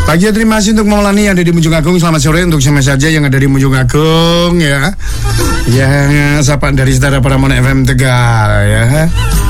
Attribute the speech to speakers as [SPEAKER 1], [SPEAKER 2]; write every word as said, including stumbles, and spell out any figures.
[SPEAKER 1] Pagi, terima kasih untuk Maulani yang ada di Munjung Agung. Selamat sore untuk siapa saja yang ada di Munjung Agung ya. Yang sapaan dari Setara Paramount F M Tegal ya.